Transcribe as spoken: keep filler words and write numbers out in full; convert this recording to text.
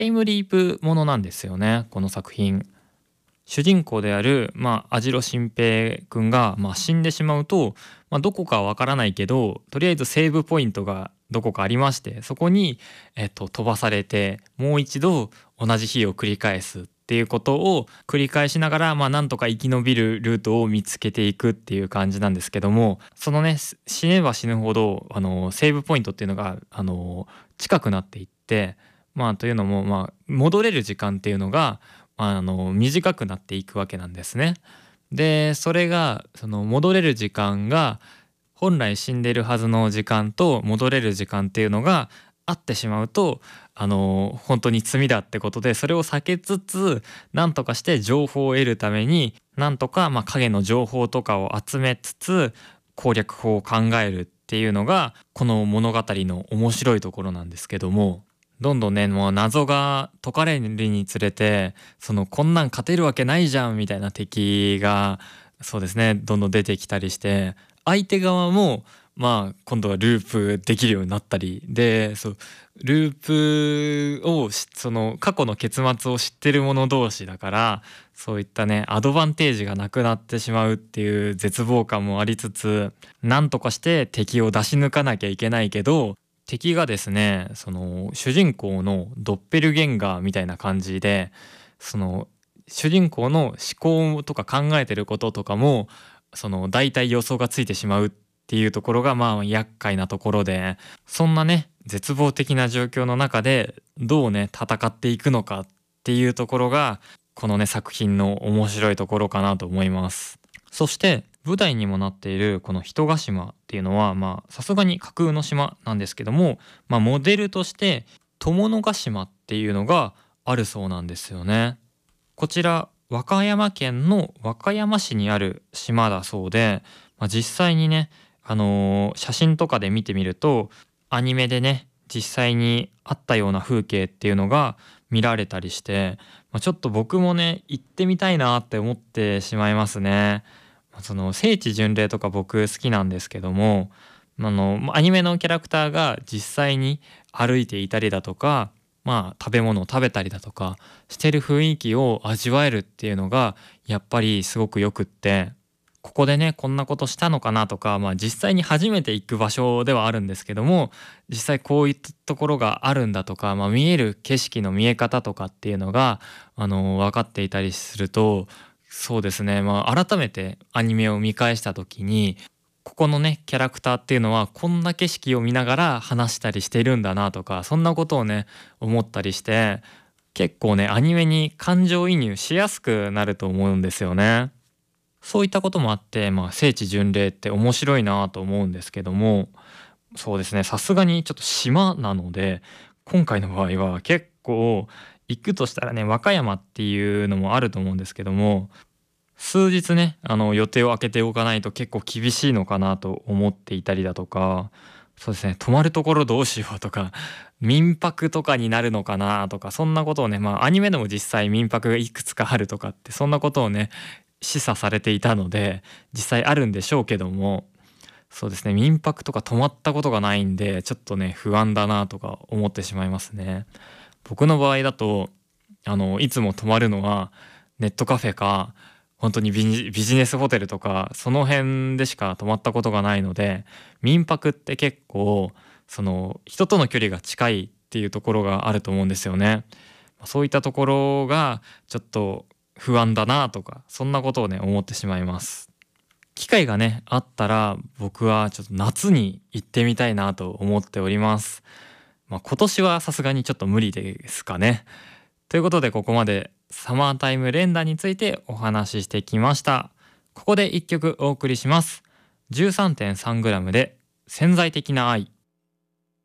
タイムリープものなんですよね、この作品。主人公である、まあ、網代新平くんが、まあ、死んでしまうと、まあ、どこかわからないけどとりあえずセーブポイントがどこかありまして、そこに、えっと、飛ばされてもう一度同じ日を繰り返すっていうことを繰り返しながら、まあ、なんとか生き延びるルートを見つけていくっていう感じなんですけども、そのね死ねば死ぬほどあのセーブポイントっていうのがあの近くなっていって、まあというのも、まあ、戻れる時間っていうのがあの短くなっていくわけなんですね。でそれがその戻れる時間が本来死んでるはずの時間と戻れる時間っていうのが合ってしまうとあの本当に罪だってことで、それを避けつつ何とかして情報を得るためになんとかまあ影の情報とかを集めつつ攻略法を考えるっていうのがこの物語の面白いところなんですけども、どんどんねもう謎が解かれるにつれてそのこんなん勝てるわけないじゃんみたいな敵がそうですねどんどん出てきたりして、相手側もまあ今度はループできるようになったりで、そうループをしその過去の結末を知ってる者同士だから、そういったねアドバンテージがなくなってしまうっていう絶望感もありつつ、なんとかして敵を出し抜かなきゃいけないけど、敵がですねその主人公のドッペルゲンガーみたいな感じで、その主人公の思考とか考えてることとかもその大体予想がついてしまうっていうところがまあ厄介なところで、そんなね絶望的な状況の中でどうね戦っていくのかっていうところがこのね作品の面白いところかなと思います。そして舞台にもなっているこの人ヶ島っていうのはまあさすがに架空の島なんですけども、まあ、モデルとして友のヶ島っていうのがあるそうなんですよね。こちら和歌山県の和歌山市にある島だそうで、まあ、実際にね、あのー写真とかで見てみるとアニメでね実際にあったような風景っていうのが見られたりして、まあ、ちょっと僕もね行ってみたいなって思ってしまいますね。まあその聖地巡礼とか僕好きなんですけども、あのまあアニメのキャラクターが実際に歩いていたりだとか、まあ食べ物を食べたりだとかしてる雰囲気を味わえるっていうのがやっぱりすごくよくって、ここでねこんなことしたのかなとか、まあ実際に初めて行く場所ではあるんですけども、実際こういったところがあるんだとか、まあ、見える景色の見え方とかっていうのがあの分かっていたりすると、そうですね、まあ改めてアニメを見返した時にここのねキャラクターっていうのはこんな景色を見ながら話したりしてるんだなとか、そんなことをね思ったりして、結構ねアニメに感情移入しやすくなると思うんですよね。そういったこともあって、まあ、聖地巡礼って面白いなと思うんですけども、そうですねさすがにちょっと島なので今回の場合は結構行くとしたらね和歌山っていうのもあると思うんですけども、数日ねあの予定を空けておかないと結構厳しいのかなと思っていたりだとか、そうですね泊まるところどうしようとか民泊とかになるのかなとか、そんなことをね、まあアニメでも実際民泊がいくつかあるとかってそんなことをね示唆されていたので実際あるんでしょうけども、そうですね民泊とか泊まったことがないんでちょっとね不安だなとか思ってしまいますね。僕の場合だとあのいつも泊まるのはネットカフェか本当にビジ、ビジネスホテルとかその辺でしか泊まったことがないので、民泊って結構その人との距離が近いっていうところがあると思うんですよね。そういったところがちょっと不安だなとかそんなことをね思ってしまいます。機会がねあったら僕はちょっと夏に行ってみたいなと思っております。まあ、今年はさすがにちょっと無理ですかね。ということでここまでサマータイム連打についてお話ししてきました。ここでいっきょくお送りします。 じゅうさんてんさんグラム で潜在的な愛。